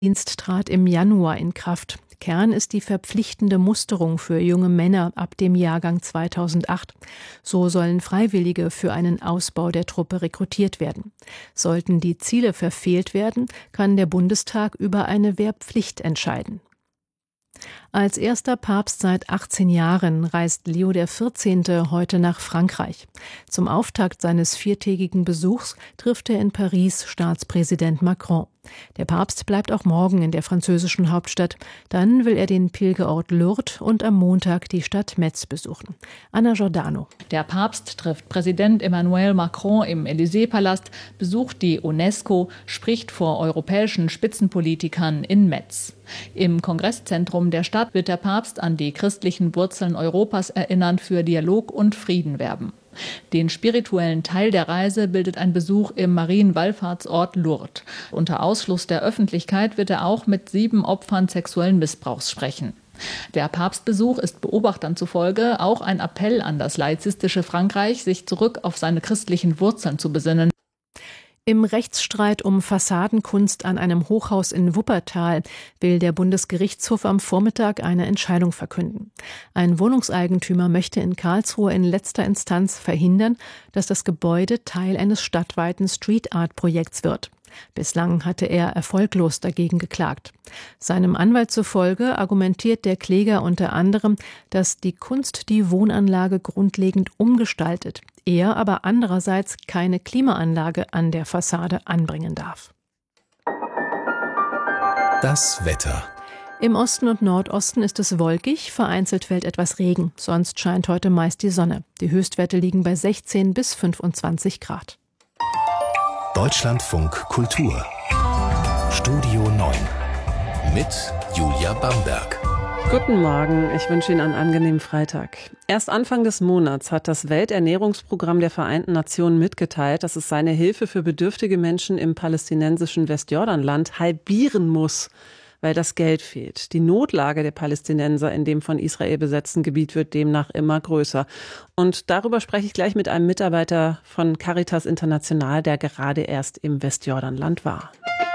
Dienst trat im Januar in Kraft. Kern ist die verpflichtende Musterung für junge Männer ab dem Jahrgang 2008. So sollen Freiwillige für einen Ausbau der Truppe rekrutiert werden. Sollten die Ziele verfehlt werden, kann der Bundestag über eine Wehrpflicht entscheiden. Als erster Papst seit 18 Jahren reist Leo XIV. Heute nach Frankreich. Zum Auftakt seines 4-tägigen Besuchs trifft er in Paris Staatspräsident Macron. Der Papst bleibt auch morgen in der französischen Hauptstadt. Dann will er den Pilgerort Lourdes und am Montag die Stadt Metz besuchen. Anna Giordano. Der Papst trifft Präsident Emmanuel Macron im Élysée-Palast, besucht die UNESCO, spricht vor europäischen Spitzenpolitikern in Metz. Im Kongresszentrum der Stadt wird der Papst an die christlichen Wurzeln Europas erinnern, für Dialog und Frieden werben. Den spirituellen Teil der Reise bildet ein Besuch im Marienwallfahrtsort Lourdes. Unter Ausschluss der Öffentlichkeit wird er auch mit 7 Opfern sexuellen Missbrauchs sprechen. Der Papstbesuch ist Beobachtern zufolge auch ein Appell an das laizistische Frankreich, sich zurück auf seine christlichen Wurzeln zu besinnen. Im Rechtsstreit um Fassadenkunst an einem Hochhaus in Wuppertal will der Bundesgerichtshof am Vormittag eine Entscheidung verkünden. Ein Wohnungseigentümer möchte in Karlsruhe in letzter Instanz verhindern, dass das Gebäude Teil eines stadtweiten Street-Art-Projekts wird. Bislang hatte er erfolglos dagegen geklagt. Seinem Anwalt zufolge argumentiert der Kläger unter anderem, dass die Kunst die Wohnanlage grundlegend umgestaltet, er aber andererseits keine Klimaanlage an der Fassade anbringen darf. Das Wetter. Im Osten und Nordosten ist es wolkig, vereinzelt fällt etwas Regen. Sonst scheint heute meist die Sonne. Die Höchstwerte liegen bei 16 bis 25 Grad. Deutschlandfunk Kultur. Studio 9 mit Julia Bamberg. Guten Morgen, ich wünsche Ihnen einen angenehmen Freitag. Erst Anfang des Monats hat das Welternährungsprogramm der Vereinten Nationen mitgeteilt, dass es seine Hilfe für bedürftige Menschen im palästinensischen Westjordanland halbieren muss, weil das Geld fehlt. Die Notlage der Palästinenser in dem von Israel besetzten Gebiet wird demnach immer größer. Und darüber spreche ich gleich mit einem Mitarbeiter von Caritas International, der gerade erst im Westjordanland war.